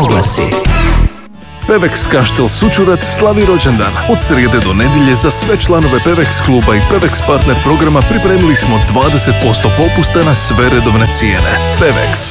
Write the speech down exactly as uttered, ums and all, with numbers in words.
oglasi. Pevex Kaštel Sučurac slavi rođendan. Od srijede do nedjelje za sve članove Pevex kluba i Pevex partner programa pripremili smo dvadeset posto popusta na sve redovne cijene. Pevex,